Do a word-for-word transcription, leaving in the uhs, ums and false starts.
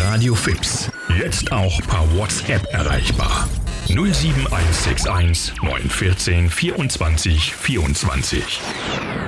Radio Fips. Jetzt auch per WhatsApp erreichbar. null sieben eins sechs eins neun eins vier vierundzwanzig vierundzwanzig.